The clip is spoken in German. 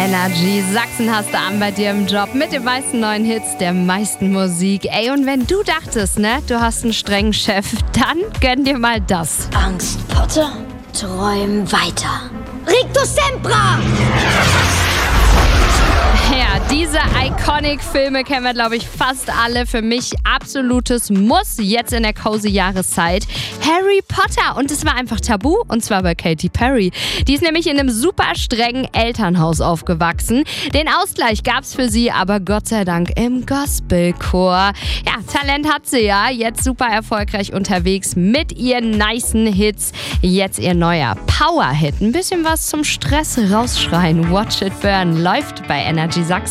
Energy Sachsen hast du an bei dir im Job mit den meisten neuen Hits, der meisten Musik. Ey, und wenn du dachtest, ne, du hast einen strengen Chef, dann gönn dir mal das. Angst, Potter, träum weiter. Rictus Sempra! Ja, diese Iconic-Filme kennen wir, glaube ich, fast alle. Für mich absolutes Muss jetzt in der cozy Jahreszeit. Harry Potter. Und es war einfach tabu, und zwar bei Katy Perry. Die ist nämlich in einem super strengen Elternhaus aufgewachsen. Den Ausgleich gab es für sie aber Gott sei Dank im Gospelchor. Ja, Talent hat sie ja. Jetzt super erfolgreich unterwegs mit ihren nicen Hits. Jetzt ihr neuer Power-Hit. Ein bisschen was zum Stress rausschreien. Watch It Burn läuft bei Energy Sachsen.